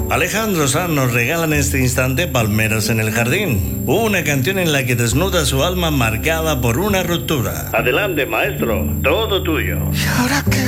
Alejandro Sanz nos regala en este instante Palmeras en el Jardín, una canción en la que desnuda su alma marcada por una ruptura. Adelante, maestro, todo tuyo. ¿Y ahora qué